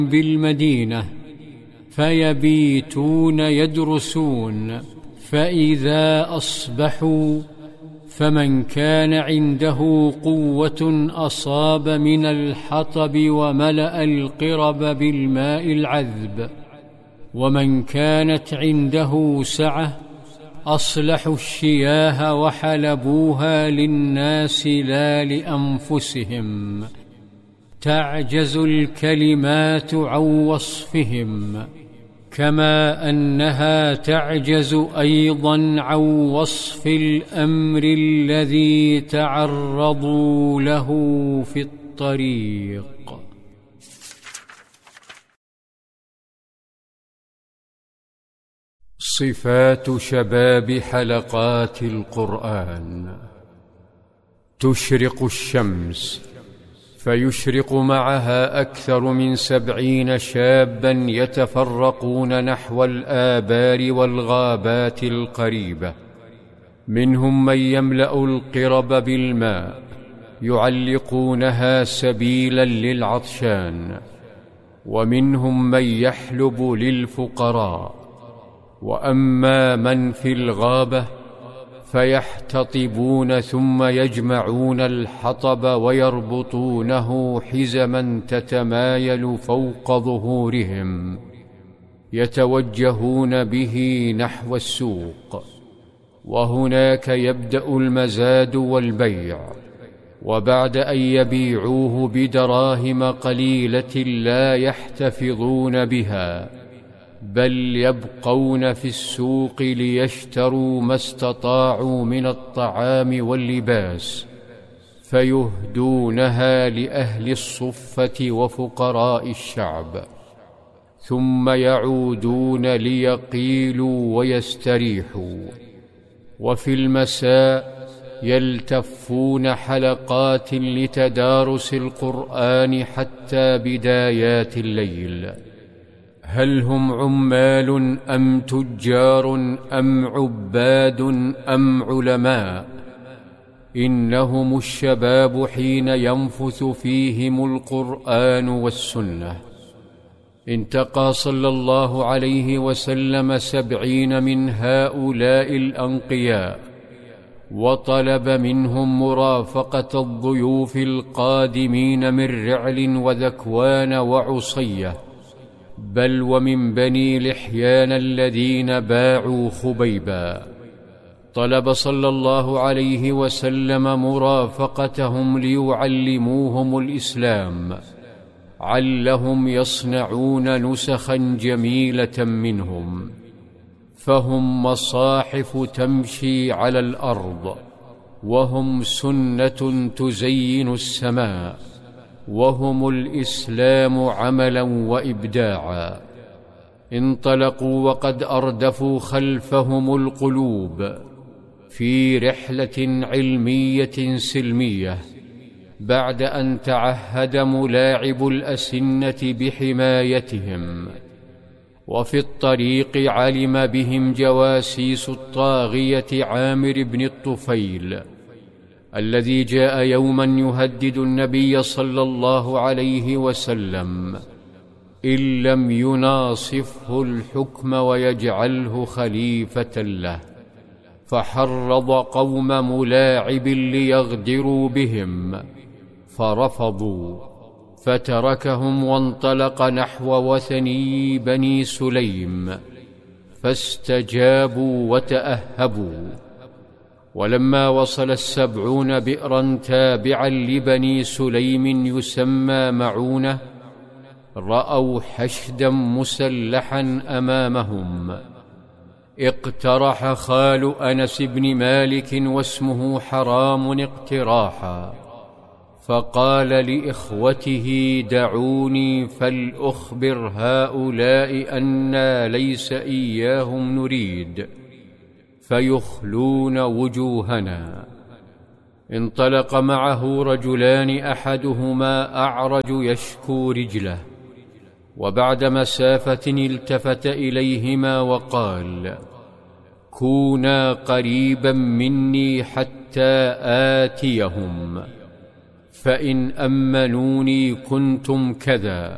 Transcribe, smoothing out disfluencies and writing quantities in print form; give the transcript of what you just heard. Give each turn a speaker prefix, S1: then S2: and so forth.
S1: بالمدينة فيبيتون يدرسون، فإذا أصبحوا فمن كان عنده قوة أصاب من الحطب وملأ القرب بالماء العذب، ومن كانت عنده سعة أصلحوا الشياه وحلبوها للناس لا لأنفسهم. تعجز الكلمات عن وصفهم، كما أنها تعجز أيضا عن وصف الأمر الذي تعرضوا له في الطريق. صفات شباب حلقات القرآن. تشرق الشمس فيشرق معها أكثر من 70 شابا يتفرقون نحو الآبار والغابات القريبة، منهم من يملأ القرب بالماء يعلقونها سبيلا للعطشان، ومنهم من يحلب للفقراء، وأما من في الغابة فيحتطبون ثم يجمعون الحطب ويربطونه حزما تتمايل فوق ظهورهم، يتوجهون به نحو السوق، وهناك يبدأ المزاد والبيع، وبعد أن يبيعوه بدراهم قليلة لا يحتفظون بها، بل يبقون في السوق ليشتروا ما استطاعوا من الطعام واللباس، فيهدونها لأهل الصفة وفقراء الشعب، ثم يعودون ليقيلوا ويستريحوا. وفي المساء يلتفون حلقات لتدارس القرآن حتى بدايات الليل. هل هم عمال أم تجار أم عباد أم علماء؟ إنهم الشباب حين ينفث فيهم القرآن والسنة. انتقى صلى الله عليه وسلم 70 من هؤلاء الأنقياء، وطلب منهم مرافقة الضيوف القادمين من رعل وذكوان وعصية، بل ومن بني لحيان الذين باعوا خبيبا. طلب صلى الله عليه وسلم مرافقتهم ليعلموهم الإسلام، علهم يصنعون نسخا جميلة منهم، فهم مصاحف تمشي على الأرض، وهم سنة تزين السماء، وهم الإسلام عملا وإبداعا. انطلقوا وقد أردفوا خلفهم القلوب في رحلة علمية سلمية، بعد أن تعهد ملاعب الأسنة بحمايتهم. وفي الطريق علم بهم جواسيس الطاغية عامر بن الطفيل، الذي جاء يوما يهدد النبي صلى الله عليه وسلم إن لم يناصفه الحكم ويجعله خليفة له، فحرض قوم ملاعب ليغدروا بهم، فرفضوا، فتركهم وانطلق نحو وثني بني سليم، فاستجابوا وتأهبوا. ولما وصل 70 بئرا تابعا لبني سليم يسمى معونة، رأوا حشدا مسلحا أمامهم. اقترح خال أنس بن مالك واسمه حرام اقتراحا، فقال لإخوته دعوني فلأخبر هؤلاء أنا ليس إياهم نريد، فيخلون وجوهنا. انطلق معه رجلان، أحدهما أعرج يشكو رجله، وبعد مسافة التفت إليهما وقال: كونا قريبا مني حتى آتيهم، فإن أمنوني كنتم كذا،